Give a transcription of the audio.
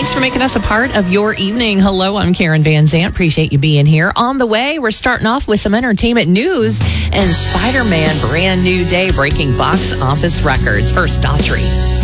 Thanks for making us a part of your evening. Hello, I'm Karen Van Zant. Appreciate you being here. On the way, we're starting off with some entertainment news and Spider-Man brand new day breaking box office records. First, Daughtry.